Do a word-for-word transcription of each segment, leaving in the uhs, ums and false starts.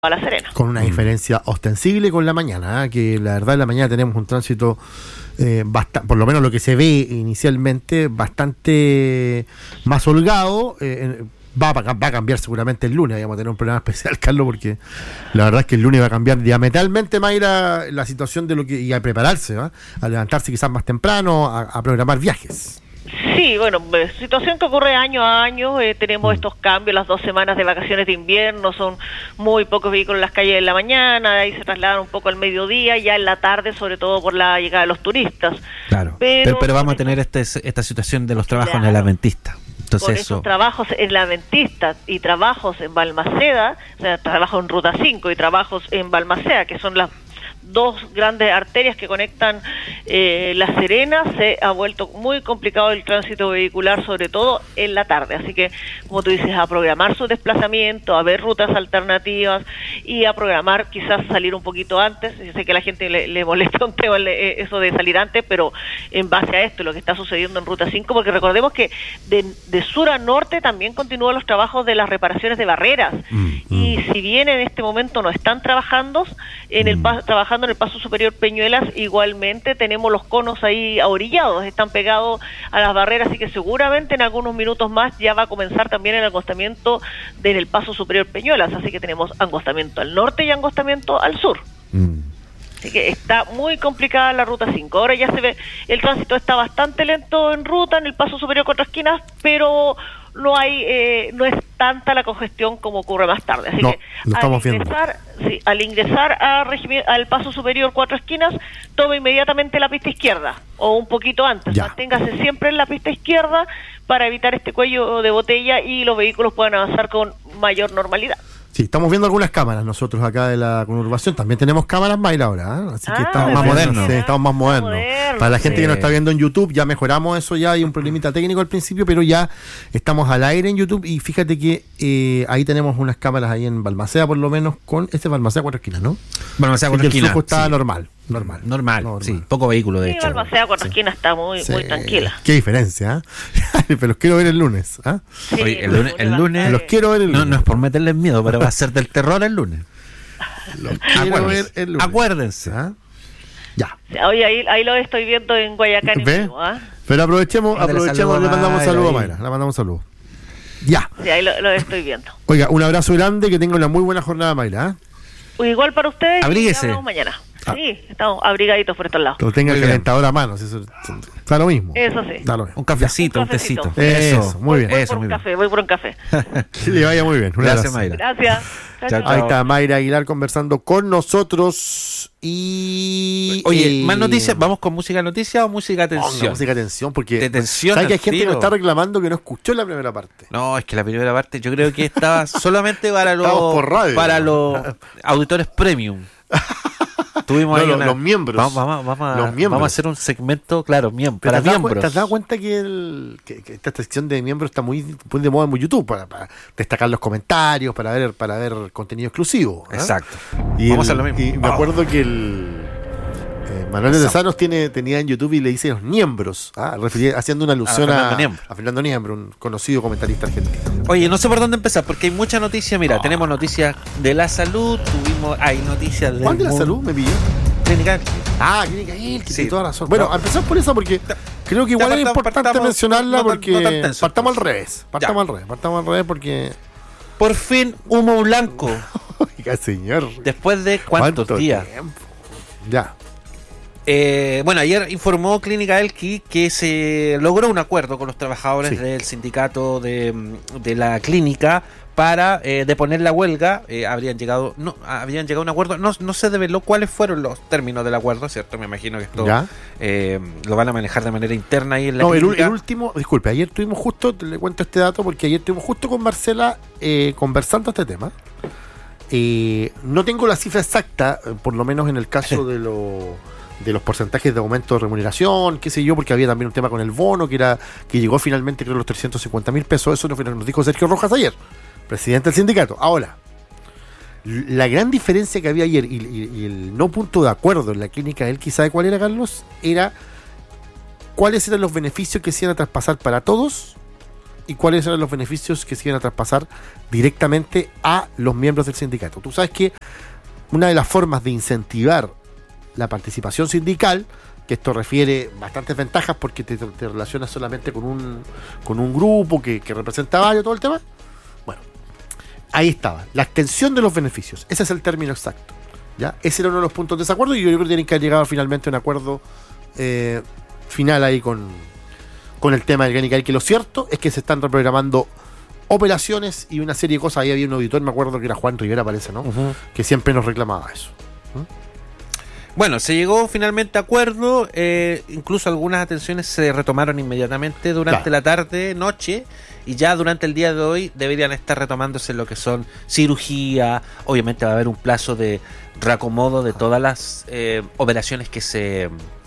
a La Serena. Con una diferencia ostensible con la mañana, ¿eh? Que la verdad en la mañana tenemos un tránsito, eh, bast- por lo menos lo que se ve inicialmente, bastante más holgado. Eh, va, a, va a cambiar seguramente el lunes, vamos a tener un problema especial, Carlos, porque la verdad es que el lunes va a cambiar diametralmente más la, la situación de lo que y a prepararse, ¿eh? A levantarse quizás más temprano, a, a programar viajes. Sí, bueno, situación que ocurre año a año, eh, tenemos mm. estos cambios, las dos semanas de vacaciones de invierno, son muy pocos vehículos en las calles en la mañana, ahí se trasladan un poco al mediodía, ya en la tarde, sobre todo por la llegada de los turistas. Claro, pero, pero, pero vamos a tener este, esta situación de los trabajos claro. en el Adventista. Entonces, con esos eso. trabajos en la Adventista y trabajos en Balmaceda, o sea, trabajos en Ruta cinco y trabajos en Balmaceda, que son las dos grandes arterias que conectan eh, La Serena, se ha vuelto muy complicado el tránsito vehicular, sobre todo en la tarde. Así que, como tú dices, a programar su desplazamiento, a ver rutas alternativas y a programar quizás salir un poquito antes. Yo sé que a la gente le, le molesta un tema eso de salir antes, pero en base a esto, lo que está sucediendo en Ruta cinco, porque recordemos que de, de sur a norte también continúan los trabajos de las reparaciones de barreras. Mm, y mm. si bien en este momento no están trabajando en el mm. trabajando en el paso superior Peñuelas, igualmente tenemos los conos ahí ahorillados, están pegados a las barreras, así que seguramente en algunos minutos más ya va a comenzar también el angostamiento del de paso superior Peñuelas, así que tenemos angostamiento al norte y angostamiento al sur. Mm. Así que está muy complicada la Ruta cinco. Ahora ya se ve, el tránsito está bastante lento en ruta, en el paso superior Cuatro Esquinas, pero no hay, eh, no es tanta la congestión como ocurre más tarde. Así no, que lo estamos al ingresar, sí, al ingresar a regimi- al paso superior Cuatro Esquinas, tome inmediatamente la pista izquierda, o un poquito antes. Ya. Manténgase siempre en la pista izquierda para evitar este cuello de botella y los vehículos puedan avanzar con mayor normalidad. Sí, estamos viendo algunas cámaras nosotros acá de la conurbación. También tenemos cámaras Mayra ahora, ¿eh? Así ah, que estamos más modernos. Sí, estamos más modernos. Moderno. Para la gente sí. que nos está viendo en YouTube, ya mejoramos eso, ya hay un problemita técnico al principio, pero ya estamos al aire en YouTube y fíjate que eh, ahí tenemos unas cámaras ahí en Balmaceda, por lo menos, con este Balmaceda Cuatro Esquinas, ¿no? Balmaceda Cuatro Esquinas. El flujo está sí. normal. Normal. normal. Normal, sí. Poco vehículo, de sí, hecho. Balmaceda Cuatro Esquinas sí. está muy, sí. muy tranquila. Qué diferencia, ¿eh? Pero los quiero ver el lunes, ¿eh? Sí, Oye, el lunes, el lunes los quiero ver el lunes. No, no es por meterles miedo, pero va a ser del terror el lunes. Los quiero Acuérdense. ver el lunes. Acuérdense. ¿Ah? Ya. Oye, ahí, ahí lo estoy viendo en Guayacán. ¿Ve? Vivo, ¿eh? Pero aprovechemos, aprovechemos, le mandamos saludos a Mayra. Le mandamos saludos. Ya. Sí, ahí lo, lo estoy viendo. Oiga, un abrazo grande, que tenga una muy buena jornada, Mayra. ¿eh? Igual para ustedes. Abríguese. Y nos vemos mañana. Ah. Sí, estamos abrigaditos por estos lados. Que lo tenga el calentador a mano, eso está lo mismo. Eso sí. Está lo mismo. Un cafecito, un, un tecito. Eso, eso, muy bien. Voy, voy eso, por muy un bien. café, voy por un café. Que le vaya muy bien. Un Gracias, abrazo. Mayra. Gracias. Chao, chao. Ahí está Mayra Aguilar conversando con nosotros y... Oye, eh, más noticias, ¿vamos con música noticia o música tensión? Oh, no, música tensión, porque de tensión ¿sabes que hay gente tiro? que nos está reclamando que no escuchó la primera parte? No, es que la primera parte yo creo que estaba solamente para los por radio. para los auditores premium. Tuvimos no, ahí los, una... los miembros. Vamos, vamos, vamos, a, los miembros. vamos a hacer un segmento, claro, miembro, para ¿Te has, miembros. dado, ¿Te has dado cuenta que, el, que, que esta sección de miembros está muy, muy de moda en YouTube para, para destacar los comentarios, para ver para ver contenido exclusivo? ¿eh? Exacto. Y vamos el, a hacer lo mismo. Y me oh. acuerdo que el eh, Manuel de Tesanos tiene tenía en YouTube y le dice los miembros, ¿ah? Refería, haciendo una alusión a Fernando, a, Niembro. a Fernando Niembro, un conocido comentarista argentino. Oye, no sé por dónde empezar, porque hay mucha noticia. Mira, oh. tenemos noticias de la salud, tuvimos, hay noticias de... ¿Cuál de la salud me pilló? Clínica Ah, Clínica Elqui, que sí. tiene toda razón. Bueno, no. a empezar por eso, porque creo que igual partamos, es importante partamos, mencionarla, no, porque no tan tenso, partamos pues. al revés. Partamos ya. al revés, partamos al revés porque... Por fin, humo blanco. Oiga, señor. Después de cuántos ¿Cuánto días. Tiempo? Ya. Eh, bueno, ayer informó Clínica Elqui que se logró un acuerdo con los trabajadores sí. del sindicato de, de la clínica para eh, deponer la huelga. Eh, habrían llegado no habrían llegado a un acuerdo. No, no se develó cuáles fueron los términos del acuerdo, ¿cierto? Me imagino que esto eh, lo van a manejar de manera interna ahí en la no, clínica. El, el último, disculpe, ayer tuvimos justo, le cuento este dato porque ayer estuvimos justo con Marcela eh, conversando este tema. Eh, no tengo la cifra exacta, por lo menos en el caso de los de los porcentajes de aumento de remuneración, qué sé yo, porque había también un tema con el bono que era que llegó finalmente creo a los trescientos cincuenta mil pesos. Eso nos dijo Sergio Rojas ayer, presidente del sindicato. Ahora, la gran diferencia que había ayer y, y, y el no punto de acuerdo en la clínica Elqui, ¿sabe cuál era, Carlos? Era cuáles eran los beneficios que se iban a traspasar para todos y cuáles eran los beneficios que se iban a traspasar directamente a los miembros del sindicato. Tú sabes que una de las formas de incentivar la participación sindical, que esto refiere bastantes ventajas porque te, te relacionas solamente con un, con un grupo que, que representa varios, todo el tema. Bueno, ahí estaba, la extensión de los beneficios, ese es el término exacto, ¿ya? Ese era uno de los puntos de desacuerdo y yo creo que tienen que haber llegado finalmente a un acuerdo eh, final ahí con, con el tema del Genical, que lo cierto es que se están reprogramando operaciones y una serie de cosas. Ahí había un auditor, me acuerdo que era Juan Rivera, parece, ¿no? Uh-huh. Que siempre nos reclamaba eso. ¿Mm? Bueno, se llegó finalmente a acuerdo, eh, incluso algunas atenciones se retomaron inmediatamente durante claro. la tarde, noche, y ya durante el día de hoy deberían estar retomándose lo que son cirugía. Obviamente va a haber un plazo de reacomodo de todas las eh, operaciones que se...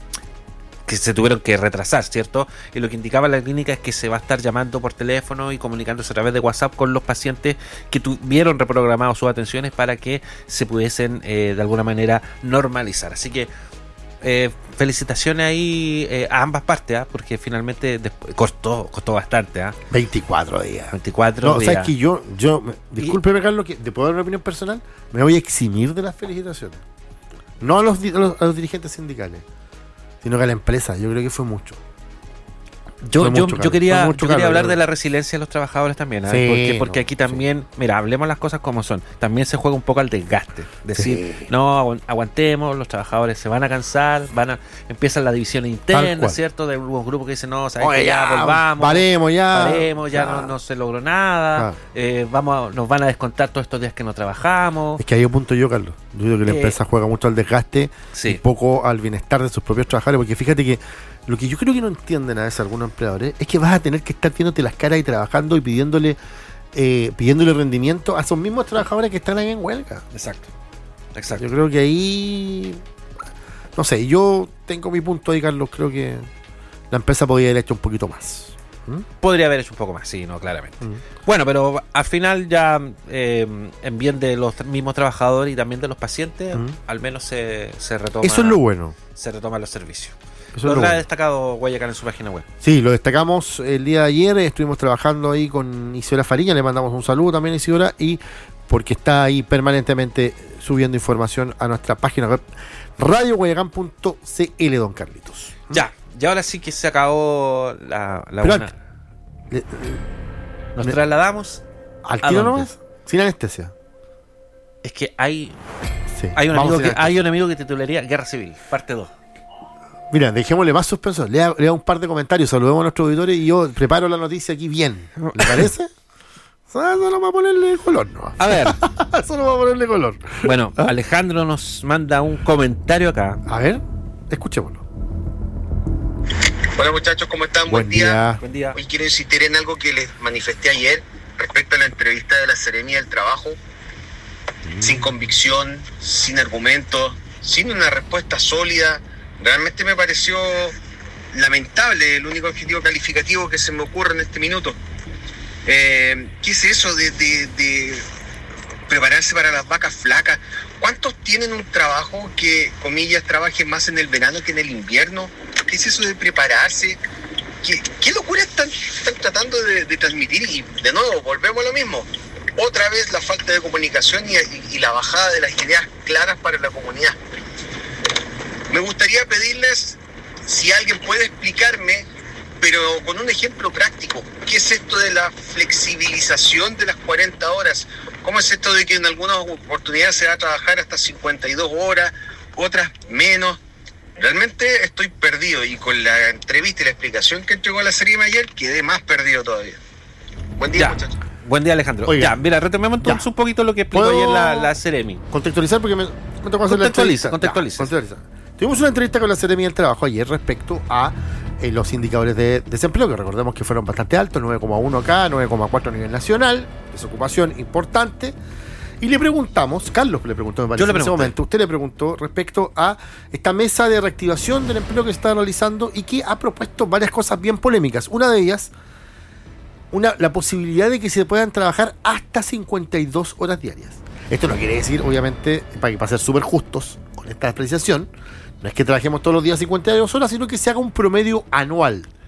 que se tuvieron que retrasar, ¿cierto? Y lo que indicaba la clínica es que se va a estar llamando por teléfono y comunicándose a través de WhatsApp con los pacientes que tuvieron reprogramados sus atenciones para que se pudiesen eh, de alguna manera normalizar. Así que eh, felicitaciones ahí eh, a ambas partes, ¿eh? Porque finalmente después, costó costó bastante. ¿eh? veinticuatro días. veinticuatro no, días. ¿Sabes que yo, yo discúlpeme, Carlos, que de poder dar una opinión personal, me voy a eximir de las felicitaciones. No a los, a los, a los dirigentes sindicales, sino que a la empresa. Yo creo que fue mucho. Yo, yo, yo quería, yo quería hablar de la resiliencia de los trabajadores también, ¿eh? Sí, porque, porque no, aquí también, sí. mira, hablemos las cosas como son. También se juega un poco al desgaste. Decir, sí. no, aguantemos, los trabajadores se van a cansar, van a empiezan la división interna, ¿cierto? De algunos grupos que dicen, no, ¿sabes qué? Ya, ya volvamos. Paremos ya. Paremos, ya claro. no, no se logró nada. Ah. Eh, vamos a, nos van a descontar todos estos días que no trabajamos. Es que hay un punto yo, Carlos. Yo digo que la eh, empresa juega mucho al desgaste sí. y poco al bienestar de sus propios trabajadores, porque fíjate que lo que yo creo que no entienden a veces algunos empleadores es que vas a tener que estar viéndote las caras y trabajando y pidiéndole eh, pidiéndole rendimiento a esos mismos trabajadores que están ahí en huelga. Exacto. Exacto. Yo creo que ahí, no sé, yo tengo mi punto ahí, Carlos. Creo que la empresa podría haber hecho un poquito más. ¿Mm? Podría haber hecho un poco más, sí, no, claramente. ¿Mm? Bueno, pero al final ya eh, en bien de los mismos trabajadores y también de los pacientes, ¿Mm? al menos se, se retoma. Eso es lo bueno. Se retoman los servicios. Eso lo lo ha bueno. destacado Guayacán en su página web. Sí, lo destacamos el día de ayer. Estuvimos trabajando ahí con Isidora Fariña. Le mandamos un saludo también a Isidora. Y porque está ahí permanentemente subiendo información a nuestra página web radio guayacán punto c l, don Carlitos. Ya, y ahora sí que se acabó la, la Pero una. Antes, le, Nos le, trasladamos al tiro nomás, sin anestesia. Es que hay sí, hay, un amigo que, hay un amigo que titularía Guerra Civil, parte dos. Mira, dejémosle más suspenso. Lea, lea un par de comentarios, saludemos a nuestros auditores y yo preparo la noticia aquí bien. ¿Le parece? Solo va a ponerle color, ¿no? A ver. Solo va a ponerle color. Bueno, ¿Ah? Alejandro nos manda un comentario acá. A ver, escuchémoslo. Hola muchachos, ¿cómo están? Buen, Buen día. día. Buen día. Hoy quiero insistir en algo que les manifesté ayer respecto a la entrevista de la Seremía del Trabajo. Mm. Sin convicción, sin argumentos, sin una respuesta sólida. Realmente me pareció lamentable el único adjetivo calificativo que se me ocurre en este minuto. Eh, ¿Qué es eso de, de, de prepararse para las vacas flacas? ¿Cuántos tienen un trabajo que, comillas, trabajen más en el verano que en el invierno? ¿Qué es eso de prepararse? ¿Qué, qué locura están, están tratando de, de transmitir? Y de nuevo, volvemos a lo mismo. Otra vez la falta de comunicación y, y, y la bajada de las ideas claras para la comunidad. Me gustaría pedirles si alguien puede explicarme, pero con un ejemplo práctico, ¿qué es esto de la flexibilización de las cuarenta horas? ¿Cómo es esto de que en algunas oportunidades se va a trabajar hasta cincuenta y dos horas, otras menos? Realmente estoy perdido y con la entrevista y la explicación que entregó la serie ayer quedé más perdido todavía. Buen día, ya. muchachos. Buen día, Alejandro. Oiga. Ya, mira, retomemos entonces un poquito lo que explicó ayer la, la Seremi. Contextualizar porque me, me tocó hacer la entrevista. Contextualiza, contextualiza. Tuvimos una entrevista con la Seremi del Trabajo ayer respecto a eh, los indicadores de desempleo, que recordemos que fueron bastante altos, nueve coma uno acá, nueve coma cuatro a nivel nacional, desocupación importante. Y le preguntamos, Carlos le preguntó, me parece, Yo le en ese pregunté. momento, usted le preguntó respecto a esta mesa de reactivación del empleo que se está realizando y que ha propuesto varias cosas bien polémicas. Una de ellas, una, la posibilidad de que se puedan trabajar hasta cincuenta y dos horas diarias. Esto no quiere decir, obviamente, para, para ser súper justos con esta apreciación, no es que trabajemos todos los días cincuenta y dos horas, sino que se haga un promedio anual.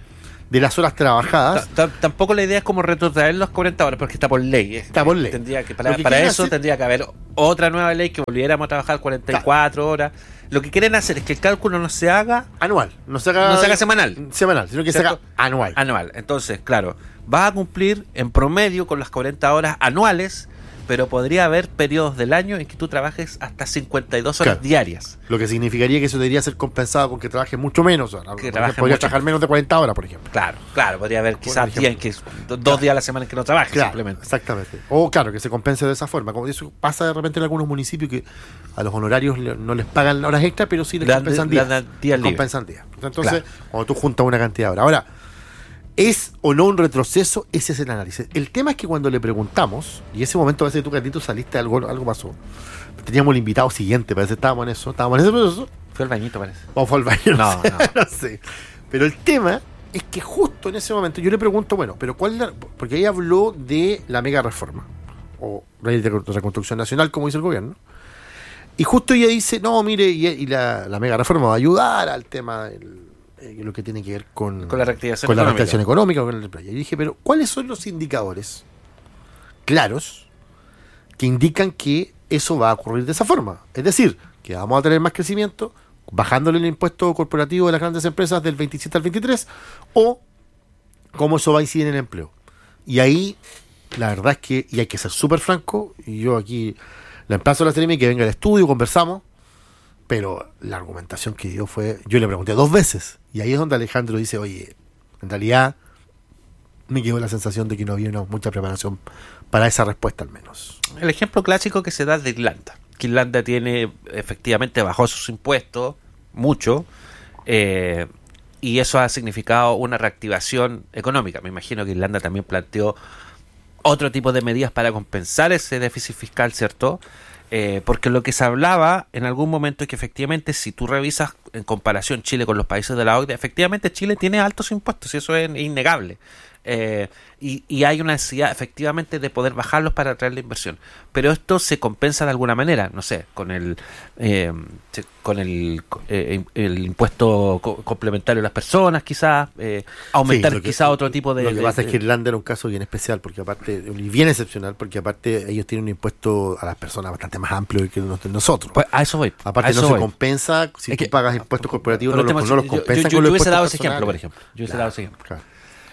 de las horas trabajadas. T- t- Tampoco la idea es como retrotraer las cuarenta horas, porque está por ley. Está por ley. Tendría que, para Lo que para quieren eso hacer- tendría que haber otra nueva ley que volviéramos a trabajar cuarenta y cuatro horas. Lo que quieren hacer es que el cálculo no se haga Anual, no se haga, No se haga semanal. semanal, sino que se ¿Cierto? haga anual. anual. Entonces, claro, vas a cumplir en promedio con las cuarenta horas anuales, pero podría haber periodos del año en que tú trabajes hasta cincuenta y dos horas Claro. diarias. Lo que significaría que eso debería ser compensado con que trabaje mucho menos horas. Que Por trabaje ejemplo, podría mucho trabajar menos de cuarenta horas, por ejemplo. Claro, claro, podría haber quizás ejemplo. días en que do- dos días a la semana en que no trabajes, Claro, simplemente. exactamente. O claro, que se compense de esa forma. Como eso pasa de repente en algunos municipios que a los honorarios le- no les pagan horas extra, pero sí les Le dan- compensan le días. dan días Les libres. compensan días. Entonces, cuando tú juntas una cantidad de horas. Ahora, ¿es o no un retroceso? Ese es el análisis. El tema es que cuando le preguntamos, y ese momento parece que tú, Carlito, saliste, algo, algo pasó. Teníamos el invitado siguiente, parece que estábamos en eso. Estábamos en ese proceso. Fue al bañito, parece. Vamos al baño. No, sé, no. no sé. Pero el tema es que justo en ese momento yo le pregunto, bueno, pero ¿cuál es la-? Porque ahí habló de la mega reforma, o ley de reconstrucción nacional, como dice el gobierno. Y justo ella dice, no, mire, y, y la, la mega reforma va a ayudar al tema del, eh, lo que tiene que ver con, Con la reactivación con la económica. reactivación económica. Con el empleo. Y dije, pero ¿cuáles son los indicadores claros que indican que eso va a ocurrir de esa forma? Es decir, que vamos a tener más crecimiento, bajándole el impuesto corporativo de las grandes empresas del veintisiete al veintitrés, o cómo eso va a incidir en el empleo. Y ahí, la verdad es que, y hay que ser súper franco, y yo aquí la emplazo a la Seremi que venga al estudio, conversamos, pero la argumentación que dio fue, yo le pregunté dos veces, y ahí es donde Alejandro dice, oye, en realidad me quedó la sensación de que no había una, mucha preparación para esa respuesta al menos. El ejemplo clásico que se da es de Irlanda. Que Irlanda tiene, efectivamente, bajó sus impuestos mucho, eh, y eso ha significado una reactivación económica. Me imagino que Irlanda también planteó otro tipo de medidas para compensar ese déficit fiscal, ¿cierto? Eh, porque lo que se hablaba en algún momento es que efectivamente, si tú revisas en comparación Chile con los países de la O C D E, efectivamente Chile tiene altos impuestos, y eso es innegable. Eh, y, y hay una necesidad efectivamente de poder bajarlos para atraer la inversión, pero esto se compensa de alguna manera, no sé, con el eh, se- con el, eh, el impuesto co- complementario a las personas, quizás eh, aumentar Sí, lo que- quizás otro tipo de... Lo que de- pasa es que de- Irlanda era un caso bien especial, porque aparte, y bien excepcional, porque aparte ellos tienen un impuesto a las personas bastante más amplio que los de nosotros. pues a eso voy. Aparte a eso no se voy. compensa, si Es tú que- pagas impuestos corporativos, Pero no los, el no tema los es- yo- compensan yo- con yo los hubiese impuestos dado ese ejemplo, por personales. ejemplo. Yo hubiese Claro, dado ese ejemplo. claro.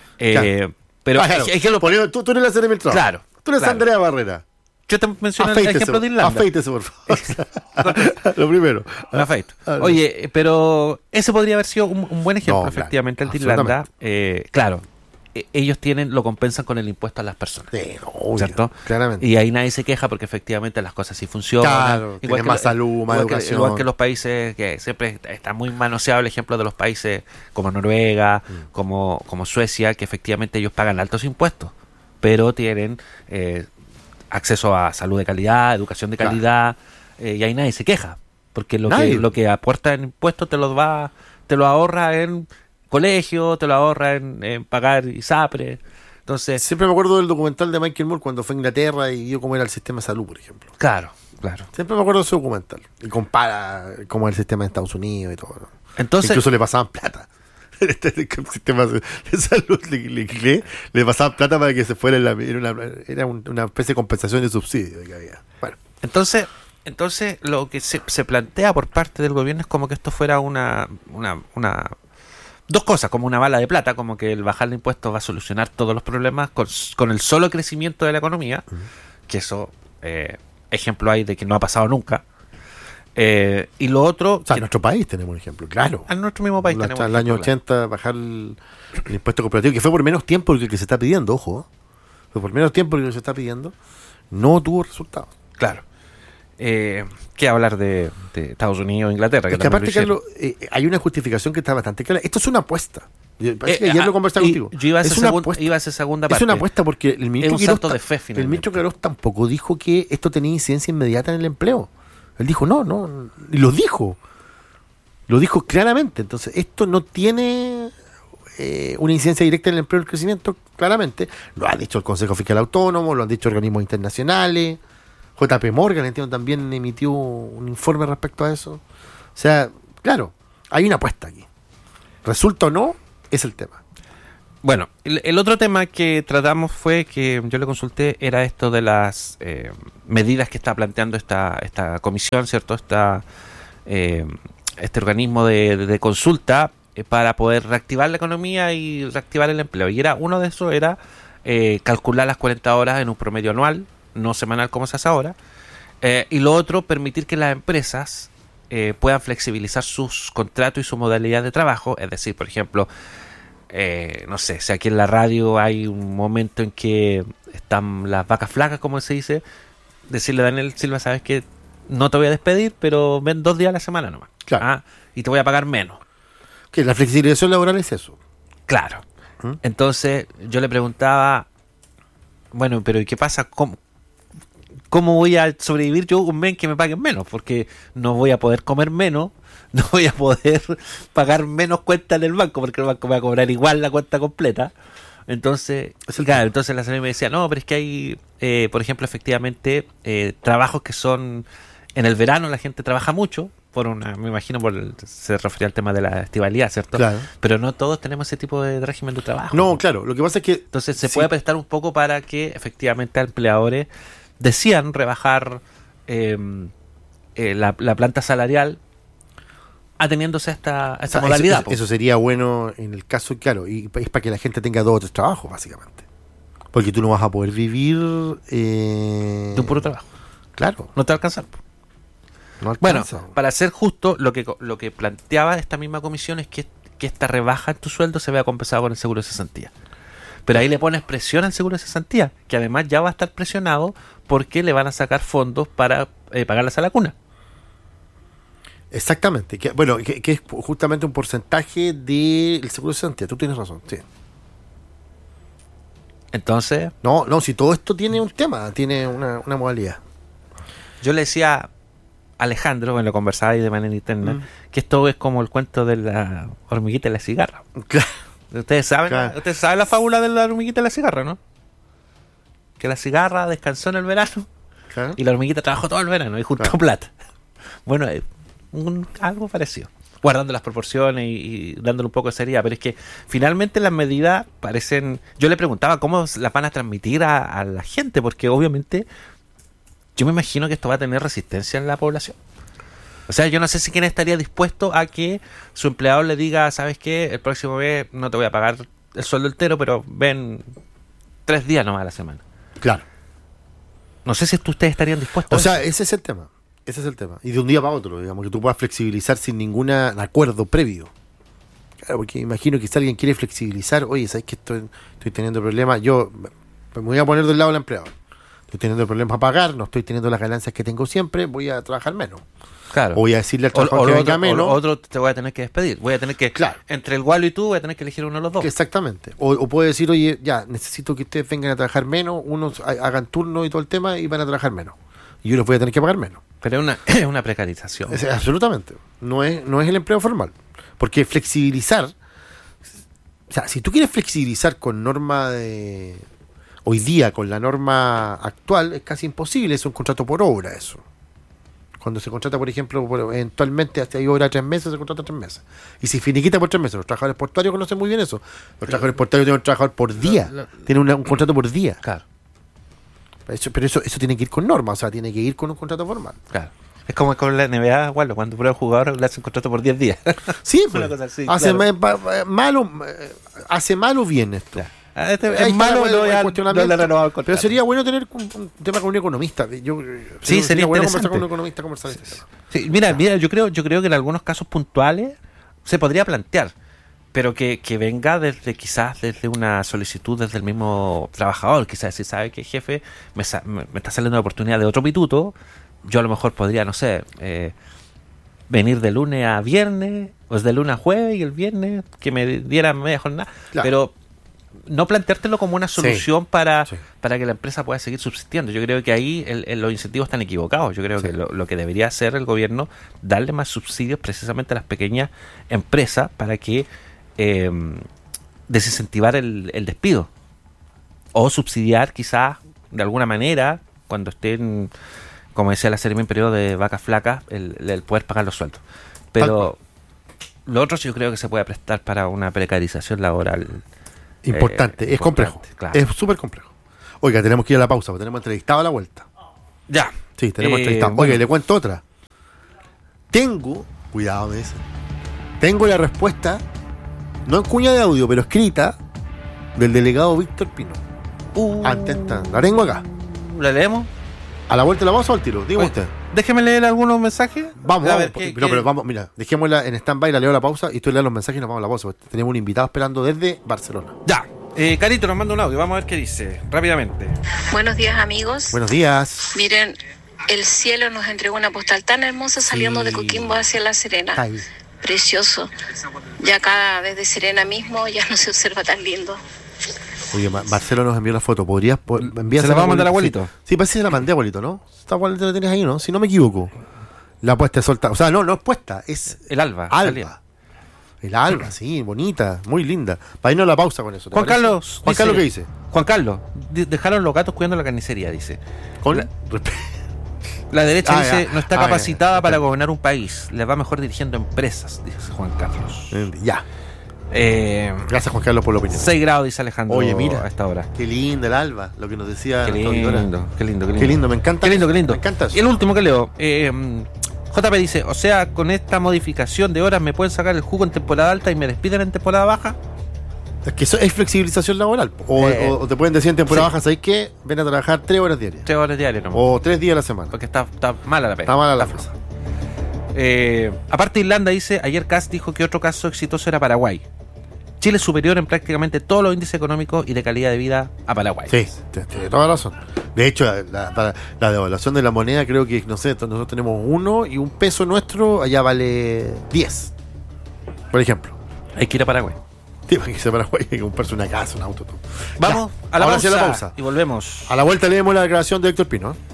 Eh, Pero Ah, claro. es, es que lo, Ponelo- tú, tú eres la Seremi del Trabajo. Claro, Tú eres claro. Andrea Barrera. yo te mencioné el Afeítese, ejemplo de Irlanda. afeítese, por favor. Lo primero. Me afeito. Ah, Oye, pero ese podría haber sido un, un buen ejemplo, No, claro, efectivamente, el de Irlanda. absolutamente. Eh, claro, e- ellos tienen, lo compensan con el impuesto a las personas. Sí, obvio, ¿Cierto? claramente. Y ahí nadie se queja porque efectivamente las cosas sí funcionan. Claro, tienen más lo- salud, más igual que- educación. igual que los países que siempre está muy manoseado el ejemplo de los países como Noruega, Mm. como, como Suecia, que efectivamente ellos pagan altos impuestos, pero tienen eh, acceso a salud de calidad, educación de Claro. calidad, eh, y ahí nadie se queja, porque lo Nadie. que lo que aporta en impuestos te lo va, te lo ahorra en colegio, te lo ahorra en, en pagar ISAPRE. Entonces, Siempre me acuerdo del documental de Michael Moore cuando fue a Inglaterra y vio cómo era el sistema de salud, por ejemplo. claro, claro. Siempre me acuerdo de ese documental. Y compara cómo es el sistema de Estados Unidos y todo. ¿no? Entonces, Incluso le pasaban plata. Este sistema de salud le, le, le, le pasaban plata para que se fuera. En la, era una, era un- una especie de compensación de subsidio que había. Bueno, Entonces, entonces lo que se, se plantea por parte del gobierno es como que esto fuera una, una, una dos cosas, como una bala de plata, como que el bajar el impuesto va a solucionar todos los problemas con, con el solo crecimiento de la economía, uh-huh. que eso, eh, ejemplo hay de que no ha pasado nunca. Eh, y lo otro... o sea, que en nuestro país tenemos un ejemplo, claro. En nuestro mismo país La- tenemos En el año ejemplo, ochenta, bajar el, el impuesto corporativo, que fue por menos tiempo que el que se está pidiendo, ojo. ¿eh? Fue por menos tiempo que se está pidiendo, no tuvo resultados. Claro. Eh, ¿Qué hablar de, de Estados Unidos e Inglaterra? Es que también aparte, lo hicieron. Carlos, eh, hay una justificación que está bastante clara. Esto es una apuesta. Yo- parece que Eh, ayer ah, lo conversé y contigo. Yo iba a, es esa una segun- apuesta. iba a esa segunda Es parte. una apuesta porque el ministro un Quiroz salto ta- de fe, el finalmente. ministro Quiroz tampoco dijo que esto tenía incidencia inmediata en el empleo. Él dijo, no, no, y lo dijo. Lo dijo claramente. Entonces, esto no tiene eh, una incidencia directa en el empleo y el crecimiento, claramente. Lo ha dicho el Consejo Fiscal Autónomo, lo han dicho organismos internacionales. J P Morgan, entiendo, también emitió un informe respecto a eso. O sea, claro, hay una apuesta aquí. Resulta o no, es el tema. Bueno, el, el otro tema que tratamos fue que yo le consulté era esto de las eh, medidas que está planteando esta esta comisión, ¿cierto? Esta, eh, este organismo de, de consulta eh, para poder reactivar la economía y reactivar el empleo. Y era uno de esos era eh, calcular las cuarenta horas en un promedio anual, no semanal como se hace ahora. Eh, y lo otro, permitir que las empresas eh, puedan flexibilizar sus contratos y su modalidad de trabajo. Es decir, por ejemplo... Eh, no sé, si aquí en la radio hay un momento en que están las vacas flacas, como se dice, decirle a Daniel Silva, sabes que no te voy a despedir, pero ven dos días a la semana nomás. Claro. ¿Ah? Y te voy a pagar menos. Que la flexibilización laboral es eso. Claro. ¿Mm? Entonces yo le preguntaba, bueno, pero ¿y qué pasa? ¿Cómo, ¿Cómo voy a sobrevivir yo un mes que me paguen menos? Porque no voy a poder comer menos. No voy a poder pagar menos cuenta en el banco porque el banco me va a cobrar igual la cuenta completa. Entonces, claro, entonces la señora me decía, no, pero es que hay, eh, por ejemplo, efectivamente, eh, trabajos que son en el verano, la gente trabaja mucho, por una, me imagino, por el, se refería al tema de la estivalidad, ¿cierto? Claro. Pero no todos tenemos ese tipo de régimen de trabajo. No, claro, lo que pasa es que... Entonces se sí. puede prestar un poco para que efectivamente empleadores decían rebajar eh, eh, la, la planta salarial ateniéndose a esta, a esta O sea, modalidad. Eso, eso sería bueno en el caso, claro, y es para que la gente tenga dos o tres trabajos, básicamente. Porque tú no vas a poder vivir... Eh... de un puro trabajo. Claro. No te va a alcanzar. No Bueno, alcanza. para ser justo, lo que lo que planteaba esta misma comisión es que, que esta rebaja en tu sueldo se vea compensada con el seguro de cesantía. Pero ahí le pones presión al seguro de cesantía, que además ya va a estar presionado porque le van a sacar fondos para eh, pagarlas a la cuna. Exactamente. Que, bueno, que, que es justamente un porcentaje del seguro de cesantía. Tú tienes razón, sí. Entonces, No, no, si todo esto tiene un tema, tiene una, una modalidad. yo le decía a Alejandro, bueno, lo conversaba ahí de manera interna, Mm. que esto es como el cuento de la hormiguita y la cigarra. Claro. Ustedes saben, Claro. ustedes saben la fábula de la hormiguita y la cigarra, ¿no? Que la cigarra descansó en el verano Claro. y la hormiguita trabajó todo el verano y juntó Claro. plata. Bueno, es un, algo parecido. Guardando las proporciones y, y dándole un poco de seriedad. Pero es que finalmente las medidas parecen... Yo le preguntaba cómo las van a transmitir a, a la gente, porque obviamente yo me imagino que esto va a tener resistencia en la población. O sea, yo no sé si quién estaría dispuesto a que su empleador le diga, ¿sabes qué? El próximo mes no te voy a pagar el sueldo entero, pero ven tres días nomás a la semana. Claro. No sé si ustedes estarían dispuestos O a sea, eso. ese es el tema. Ese es el tema. Y de un día para otro, digamos, que tú puedas flexibilizar sin ningún acuerdo previo. Claro, porque imagino que si alguien quiere flexibilizar, oye, ¿sabes que estoy, estoy teniendo problemas? Yo me voy a poner del lado del empleador. Estoy teniendo problemas a pagar, no estoy teniendo las ganancias que tengo siempre, voy a trabajar menos. Claro. O voy a decirle al O, trabajador o que lo venga otro, menos. o lo otro te voy a tener que despedir. Voy a tener que... Claro. Entre el Gualo y tú voy a tener que elegir uno de los dos. Que exactamente. O, o puede decir, oye, ya, necesito que ustedes vengan a trabajar menos, unos ha- hagan turno y todo el tema y van a trabajar menos. Y yo les voy a tener que pagar menos. Pero es una, es una precarización. Es- absolutamente. No es, no es el empleo formal. Porque flexibilizar, o sea, si tú quieres flexibilizar con norma de... Hoy día, con la norma actual, es casi imposible, es un contrato por obra eso. Cuando se contrata, por ejemplo, por- eventualmente hasta hay obra tres meses, se contrata tres meses. Y se finiquita por tres meses. Los trabajadores portuarios conocen muy bien eso. Los trabajadores portuarios tienen un trabajador por día. lo- Tienen una- un contrato por día. Claro, Eso- pero eso, eso tiene que ir con norma, o sea, tiene que ir con un contrato formal. claro. Es como con la N B A, Gualo, cuando prueba un jugador le hacen contrato por diez días. Sí, Una pues, cosa así, hace claro. ma- ma- malo, eh, hace malo bien esto. Ya. Ah, este Ahí es está malo, el- no, el ya cuestionamiento. no le renovaba el contrato. Pero sería bueno tener un, un tema con un economista. Yo, Sí, sería bueno interesante. conversar con un economista conversar de este tema. Sí, mira, mira, yo creo, yo creo que en algunos casos puntuales se podría plantear, pero que, que venga desde quizás desde una solicitud desde el mismo trabajador, quizás si sabe que jefe me, sa- me, me está saliendo una oportunidad de otro pituto, yo a lo mejor podría, no sé, eh, venir de lunes a viernes, o de lunes a jueves y el viernes que me dieran media jornada, Claro. pero no planteártelo como una solución Sí, para, sí. para que la empresa pueda seguir subsistiendo. Yo creo que ahí el- el- los incentivos están equivocados. Yo creo Sí. que lo, lo que debería hacer el gobierno, darle más subsidios precisamente a las pequeñas empresas para que eh, desincentivar el, el despido. O subsidiar quizás de alguna manera, cuando estén, como decía la serie en periodo de vacas flacas, el, el poder pagar los sueldos. Pero lo otro yo creo que se puede prestar para una precarización laboral Importante, eh, es complejo. claro. Es súper complejo. Oiga, tenemos que ir a la pausa, porque tenemos entrevistado a la vuelta. Ya. Sí, tenemos Eh, entrevistado. Oiga, bueno. le cuento otra. Tengo, cuidado, me dice. Tengo la respuesta, no en cuña de audio, pero escrita, del delegado Víctor Pino. Uh, Atenta, la tengo acá. ¿La leemos? ¿A la vuelta de la pausa o al tiro? Diga Oye, usted. Déjeme leer algunos mensajes. Vamos, A vamos. ver, porque- ¿qué- no, qué- pero vamos, mira, dejémosla en stand-by, la leo la pausa y tú lees los mensajes y nos vamos a la pausa. Porque tenemos un invitado esperando desde Barcelona. Ya. Eh, Carito nos manda un audio, vamos a ver qué dice, rápidamente. Buenos días, amigos. Buenos días. Miren, el cielo nos entregó una postal tan hermosa saliendo de Coquimbo hacia La Serena. Ay, Precioso. Ya acá desde Serena mismo ya no se observa tan lindo. oye, Ma- Marcelo nos envió la foto. ¿Podrías po- enviársela, ¿Se la vamos a mandar, abuelito? abuelito? Sí, sí, parece que se la mandé, abuelito, ¿no? Esta abuelito la tienes ahí, ¿no? Si no me equivoco. La puesta es solta. O sea, no, no es puesta, es El alba. salía. alba. El alba, sí, bonita, muy linda. Para irnos a la pausa con eso. ¿te Juan parece? Carlos. Juan dice- Carlos, ¿qué dice? Juan Carlos, di- dejaron los gatos cuidando la carnicería, dice. Con La- La derecha Ah, dice, ya. no está Ah, ya, capacitada ya. para gobernar un país, les va mejor dirigiendo empresas, dice Juan Carlos. Ya. Eh, Gracias, Juan Carlos, por la opinión. seis grados, dice Alejandro. Oye, mira. a esta hora. Qué linda el alba, lo que nos decía Qué nuestra lindo, auditora. qué lindo, qué lindo. Qué lindo, me encanta. Qué lindo, qué lindo. Me encanta eso. Y el último que leo. Eh, J P dice, o sea, con esta modificación de horas me pueden sacar el jugo en temporada alta y me despiden en temporada baja. Es que eso es flexibilización laboral. O, Eh, o- o te pueden decir en temporada sí. baja, ¿sabes qué? Ven a trabajar tres horas diarias. Tres horas diarias nomás. O tres días a la semana. Porque está, está mala la pega. Está mala la Está cosa. floja. Eh, aparte, Irlanda dice, ayer Kass dijo que otro caso exitoso era Paraguay. Chile es superior en prácticamente todos los índices económicos y de calidad de vida a Paraguay. Sí, t- tiene toda razón. De hecho, la, para- la devaluación de la moneda creo que, no sé, nosotros tenemos uno y un peso nuestro allá vale diez. Por ejemplo. Hay que ir a Paraguay. Sí, para que se Paraguay hay que comprarse una casa, un auto. Todo. Vamos Ya, a la ahora sí pausa, a la pausa. y volvemos. A la vuelta leemos la declaración de Héctor Pino. ¿eh?